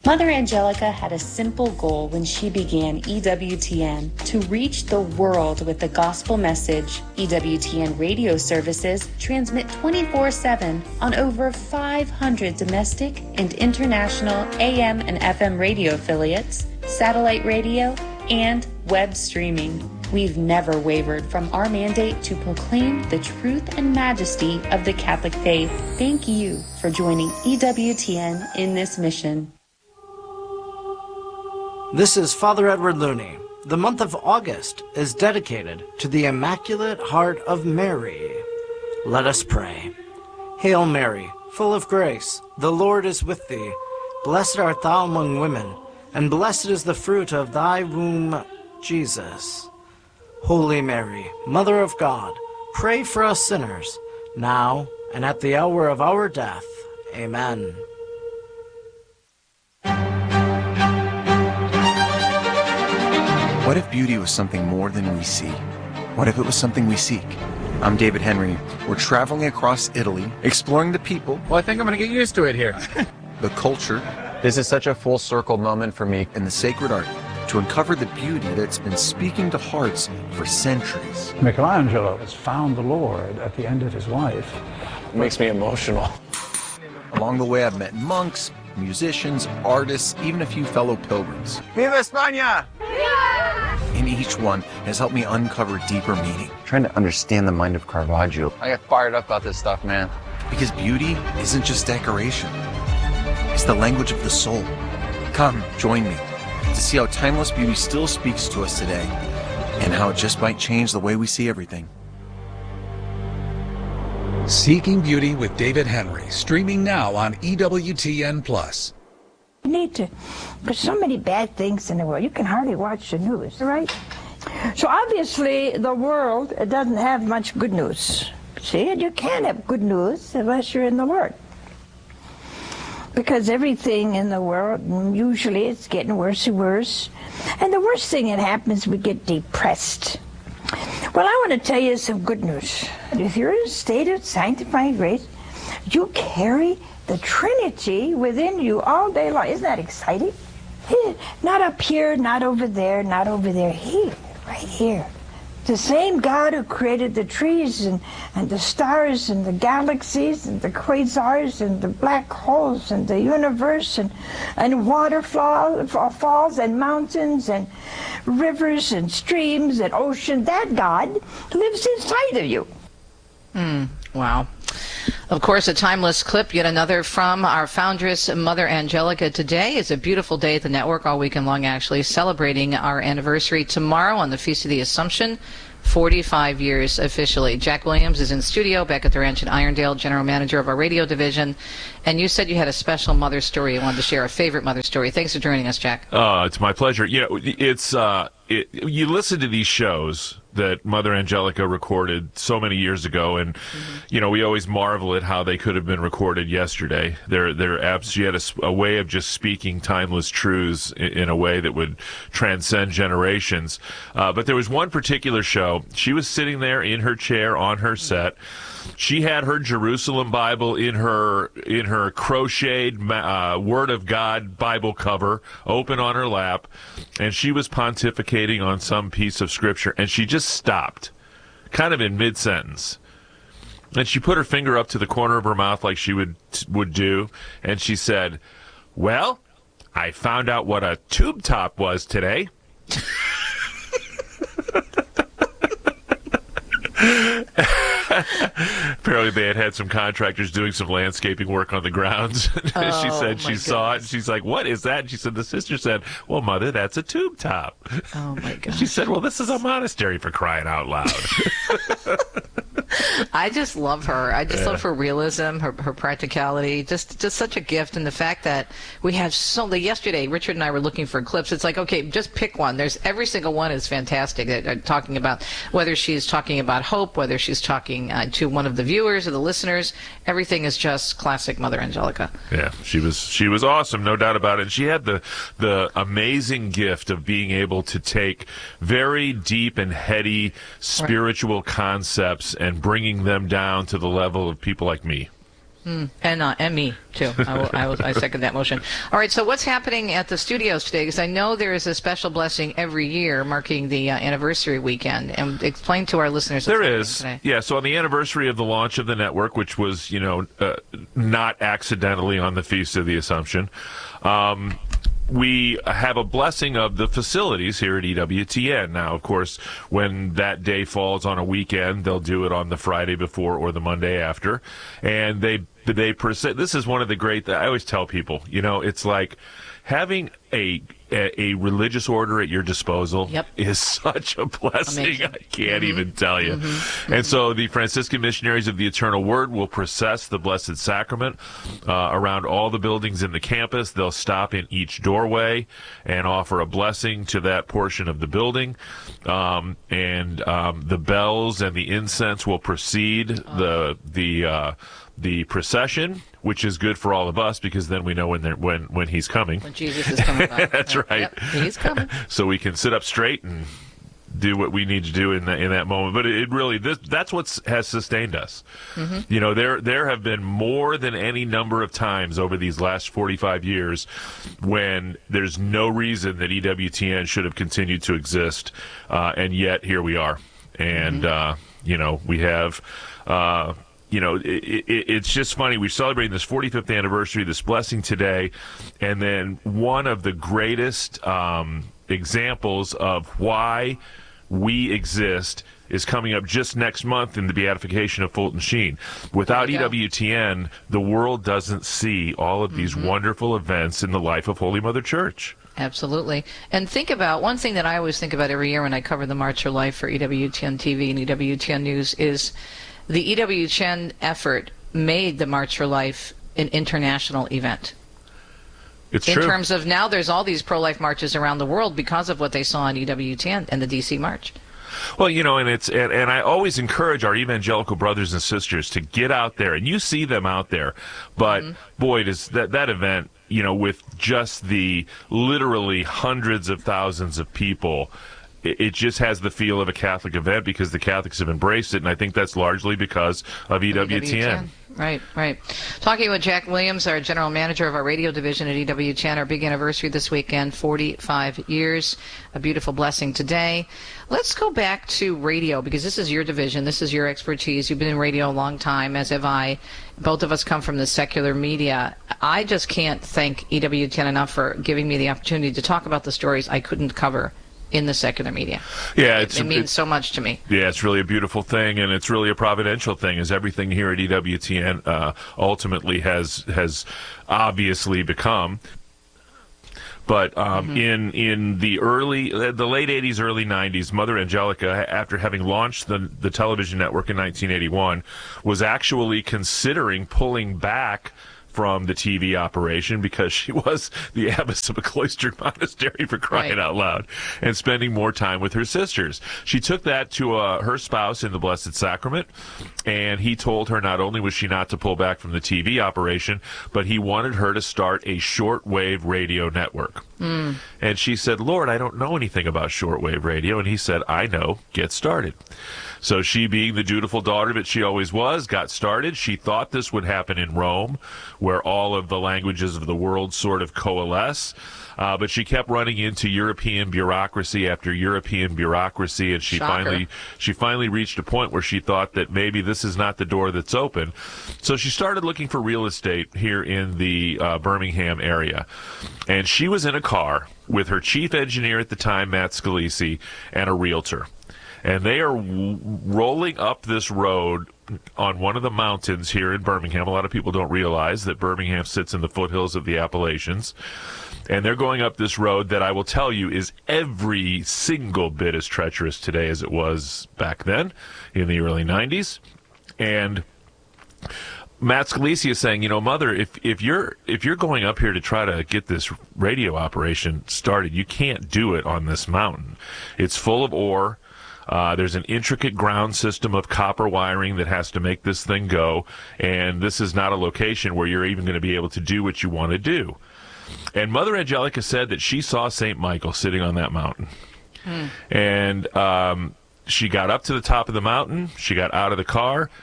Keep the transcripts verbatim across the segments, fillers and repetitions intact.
Mother Angelica had a simple goal when she began E W T N, to reach the world with the gospel message. E W T N radio services transmit twenty-four seven on over five hundred domestic and international A M and F M radio affiliates, satellite radio, and web streaming. We've never wavered from our mandate to proclaim the truth and majesty of the Catholic faith. Thank you for joining E W T N in this mission. This is Father Edward Looney. The month of August is dedicated to the Immaculate Heart of Mary. Let us pray. Hail Mary, full of grace, the Lord is with thee. Blessed art thou among women, and blessed is the fruit of thy womb, Jesus. Holy Mary, Mother of God, pray for us sinners, now and at the hour of our death. Amen. What if beauty was something more than we see? What if it was something we seek? I'm David Henry. We're traveling across Italy, exploring the people. Well, I think I'm going to get used to it here. The culture. This is such a full circle moment for me. And the sacred art, to uncover the beauty that's been speaking to hearts for centuries. Michelangelo has found the Lord at the end of his life. It makes me emotional. Along the way, I've met monks, musicians, artists, even a few fellow pilgrims. Viva España! And each one has helped me uncover deeper meaning. Trying to understand the mind of Caravaggio. I get fired up about this stuff, man. Because beauty isn't just decoration. It's the language of the soul. Come, join me to see how timeless beauty still speaks to us today and how it just might change the way we see everything. Seeking Beauty with David Henry, streaming now on E W T N plus. You need to, there's so many bad things in the world. You can hardly watch the news, right? So obviously the world it doesn't have much good news. See, and you can't have good news unless you're in the Lord. Because everything in the world, usually it's getting worse and worse. And the worst thing that happens, we get depressed. Well, I want to tell you some good news. If you're in a state of sanctifying grace, you carry the Trinity within you all day long. Isn't that exciting? Not up here, not over there, not over there. Here, right here. The same God who created the trees and, and the stars and the galaxies and the quasars and the black holes and the universe and, and waterfalls falls and mountains and rivers and streams and ocean, that God lives inside of you. Hmm. Wow. Of course, a timeless clip, yet another from our foundress, Mother Angelica. Today is a beautiful day at the network, all weekend long, actually, celebrating our anniversary tomorrow on the Feast of the Assumption, forty-five years officially. Jack Williams is in studio back at the ranch in Irondale, general manager of our radio division. And you said you had a special mother story you wanted to share, a favorite mother story. Thanks for joining us, Jack. Oh, it's my pleasure. You know, it's uh, it, you listen to these shows that Mother Angelica recorded so many years ago, and mm-hmm. you know, we always marvel at how they could have been recorded yesterday. They're they're abs- she had a, a way of just speaking timeless truths in, in a way that would transcend generations. Uh, but there was one particular show. She was sitting there in her chair on her set. She had her Jerusalem Bible in her in her crocheted uh, Word of God Bible cover open on her lap, and she was pontificating on some piece of scripture, and she just stopped, kind of in mid-sentence. And she put her finger up to the corner of her mouth like she would would do, and she said, "Well, I found out what a tube top was today." Apparently they had had some contractors doing some landscaping work on the grounds. Oh, she said she saw goodness. it, and she's like, "What is that?" And she said, the sister said, "Well, Mother, that's a tube top." Oh, my gosh. She said, "Well, this is a monastery, for crying out loud." I just love her. I just Yeah. love her realism, her her practicality, just just such a gift. And the fact that we have so, like yesterday, Richard and I were looking for clips. It's like, okay, just pick one. There's every single one is fantastic. That are talking about whether she's talking about hope, whether she's talking uh, to one of the viewers or the listeners. Everything is just classic Mother Angelica. Yeah, she was she was awesome, no doubt about it. And she had the the amazing gift of being able to take very deep and heady spiritual right. concepts and bringing them down to the level of people like me. Mm, and uh, and me too. I, will, I, will, I second that motion. All right. So what's happening at the studios today? Because I know there is a special blessing every year marking the uh, anniversary weekend. And explain to our listeners. There is. Today. Yeah. So on the anniversary of the launch of the network, which was, you know, uh, not accidentally on the Feast of the Assumption, um, we have a blessing of the facilities here at E W T N. Now, of course, when that day falls on a weekend, they'll do it on the Friday before or the Monday after. And they they present. This is one of the great. I always tell people, you know, it's like having a a, a religious order at your disposal yep. is such a blessing. Amazing. I can't mm-hmm. even tell you. Mm-hmm. And so the Franciscan Missionaries of the Eternal Word will process the Blessed Sacrament uh, around all the buildings in the campus. They'll stop in each doorway and offer a blessing to that portion of the building. Um, and um, the bells and the incense will precede oh. the the uh, the procession, which is good for all of us because then we know when when when he's coming. When Jesus is coming back. That's yep. right. Yep. He's coming. So we can sit up straight and do what we need to do in that in that moment. But it really this that's what has sustained us. Mm-hmm. You know, there there have been more than any number of times over these last forty-five years when there's no reason that E W T N should have continued to exist, uh, and yet here we are. And mm-hmm. uh, you know, we have. Uh, You know, it, it, it's just funny. We're celebrating this forty-fifth anniversary, this blessing today, and then one of the greatest um, examples of why we exist is coming up just next month in the beatification of Fulton Sheen. Without E W T N, the world doesn't see all of these mm-hmm. wonderful events in the life of Holy Mother Church. Absolutely. And think about, one thing that I always think about every year when I cover the March for Life for E W T N T V and E W T N News is the E W T N effort made the March for Life an international event. It's in true. terms of now there's all these pro-life marches around the world because of what they saw on E W T N and the D C March. Well, you know, and it's and, and I always encourage our evangelical brothers and sisters to get out there, and you see them out there. But mm-hmm. boy, does that that event, you know, with just the literally hundreds of thousands of people, it just has the feel of a Catholic event because the Catholics have embraced it, and I think that's largely because of E W T N. Right, right. Talking with Jack Williams, our general manager of our radio division at E W T N, our big anniversary this weekend, forty-five years, a beautiful blessing today. Let's go back to radio because this is your division, this is your expertise. You've been in radio a long time, as have I. Both of us come from the secular media. I just can't thank E W T N enough for giving me the opportunity to talk about the stories I couldn't cover in the secular media. Yeah, it's, it, it means it's, so much to me. Yeah, it's really a beautiful thing, and it's really a providential thing, as everything here at E W T N uh, ultimately has has obviously become. But um, mm-hmm. in in the early, the late eighties, early nineties, Mother Angelica, after having launched the the television network in nineteen eighty-one, was actually considering pulling back from the T V operation because she was the abbess of a cloistered monastery, for crying right. out loud, and spending more time with her sisters. She took that to uh, her spouse in the Blessed Sacrament, and he told her not only was she not to pull back from the T V operation, but he wanted her to start a shortwave radio network. Mm. And she said, Lord, I don't know anything about shortwave radio. And he said, I know, get started. So she, being the dutiful daughter that she always was, got started. She thought this would happen in Rome, where all of the languages of the world sort of coalesce. Uh, but she kept running into European bureaucracy after European bureaucracy, and she Shocker. finally she finally reached a point where she thought that maybe this is not the door that's open. So she started looking for real estate here in the uh, Birmingham area. And she was in a car with her chief engineer at the time, Matt Scalisi, and a realtor. And they are w- rolling up this road on one of the mountains here in Birmingham. A lot of people don't realize that Birmingham sits in the foothills of the Appalachians. And they're going up this road that I will tell you is every single bit as treacherous today as it was back then in the early nineties. And Matt Scalisi is saying, you know, Mother, if if you're if you're going up here to try to get this radio operation started, you can't do it on this mountain. It's full of ore. Uh, there's an intricate ground system of copper wiring that has to make this thing go, and this is not a location where you're even going to be able to do what you want to do. And Mother Angelica said that she saw Saint Michael sitting on that mountain. Hmm. And um, she got up to the top of the mountain. She got out of the car.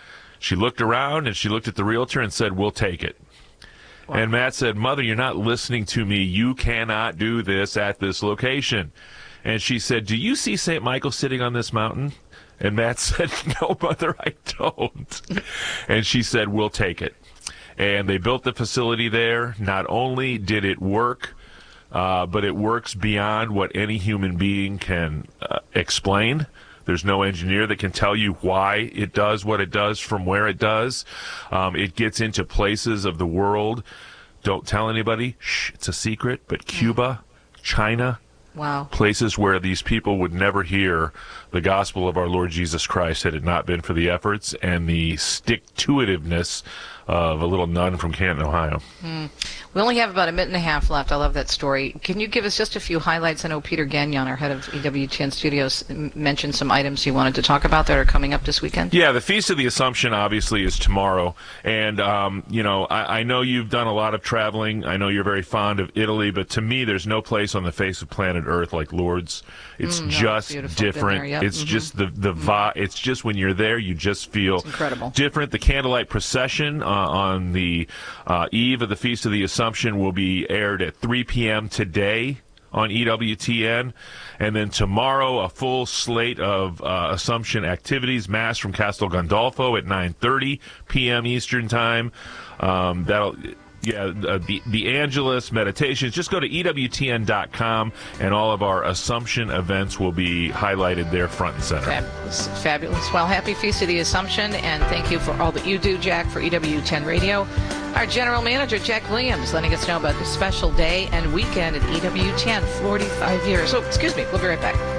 She looked around, and she looked at the realtor and said, we'll take it. Wow. And Matt said, Mother, you're not listening to me. You cannot do this at this location. And she said, do you see Saint Michael sitting on this mountain? And Matt said, no, Mother, I don't. And she said, we'll take it. And they built the facility there. Not only did it work, uh, but it works beyond what any human being can uh, explain. There's no engineer that can tell you why it does what it does from where it does. Um, it gets into places of the world. Don't tell anybody. Shh, it's a secret. But Cuba, China, wow, places where these people would never hear the gospel of our Lord Jesus Christ had it not been for the efforts and the stick-to-itiveness of a little nun from Canton, Ohio. Mm. We only have about a minute and a half left. I love that story. Can you give us just a few highlights? I know Peter Gagnon, our head of E W T N Studios, mentioned some items you wanted to talk about that are coming up this weekend. Yeah, the Feast of the Assumption obviously is tomorrow. And, um, you know, I, I know you've done a lot of traveling. I know you're very fond of Italy. But to me, there's no place on the face of planet Earth like Lourdes. It's mm, just no, different. There, yep. It's mm-hmm. just the, the mm-hmm. vibe. It's just when you're there, you just feel it's incredible. Different. The candlelight procession uh, on the uh, eve of the Feast of the Assumption will be aired at three p.m. today on E W T N, and then tomorrow a full slate of uh, Assumption activities. Mass from Castel Gandolfo at nine thirty p.m. Eastern Time. Um, that'll. Yeah, uh, the the Angelus meditations. Just go to E W T N dot com, and all of our Assumption events will be highlighted there front and center. Fabulous. Fabulous. Well, happy Feast of the Assumption, and thank you for all that you do, Jack, for E W ten Radio. Our General Manager, Jack Williams, letting us know about this special day and weekend at E W ten, forty-five years. So, excuse me, we'll be right back.